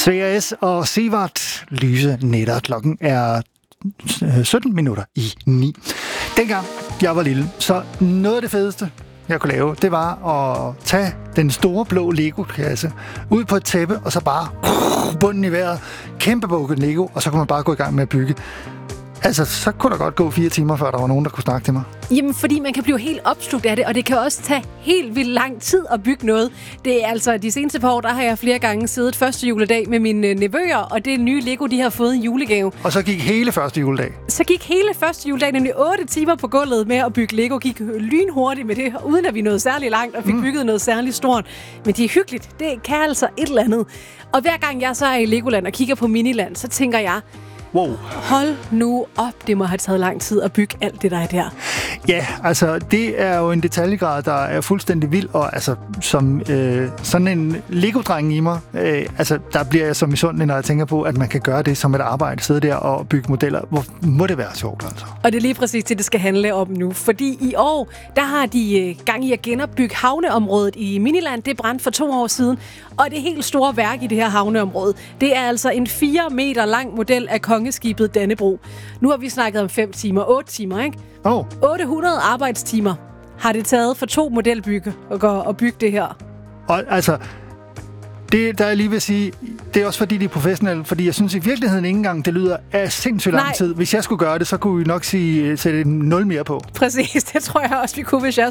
Svea S. og Sivert, lyse nætter. Klokken er 17 minutter i 9. Dengang jeg var lille, så noget af det fedeste, jeg kunne lave, det var at tage den store blå Lego-kasse ud på et tæppe, og så bare bunden i vejret, kæmpe bunke Lego, og så kunne man bare gå i gang med at bygge. Altså, så kunne der godt gå 4 timer, før der var nogen, der kunne snakke til mig. Jamen, fordi man kan blive helt opslugt af det, og det kan også tage helt vildt lang tid at bygge noget. Det er altså, de seneste par år, der har jeg flere gange siddet første juledag med mine nevøer, og det nye Lego, de har fået en julegave. Og så gik hele første juledag? Så gik hele første juledag, nemlig 8 timer på gulvet med at bygge Lego, gik lynhurtigt med det, uden at vi nåede særlig langt og fik bygget noget særligt stort. Men det er hyggeligt. Det kan altså et eller andet. Og hver gang jeg så er i Legoland og kigger på Miniland, så tænker jeg, wow. Hold nu op, det må have taget lang tid at bygge alt det, der er der. Ja, altså, det er jo en detaljegrad, der er fuldstændig vild, og altså, som sådan en Lego-dreng i mig, altså, der bliver jeg så misundelig, når jeg tænker på, at man kan gøre det som et arbejde, sidde der og bygge modeller. Hvor må det være sjovt, altså? Og det er lige præcis det skal handle om nu, fordi i år, der har de gang i at genopbygge havneområdet i Miniland. Det brændte for 2 år siden, og det helt store værk i det her havneområde, det er altså en 4 meter lang model af kongeskibet Dannebro. Nu har vi snakket om 5 timer, 8 timer, ikke? 800 arbejdstimer har det taget for 2 modelbygge at bygge det her. Og altså, det der jeg lige vil sige, det er også fordi, de er professionelle, fordi jeg synes i virkeligheden ikke engang, det lyder af sindssygt lang tid. Hvis jeg skulle gøre det, så kunne vi nok sætte en 0 mere på. Præcis, det tror jeg også, vi kunne, hvis jeg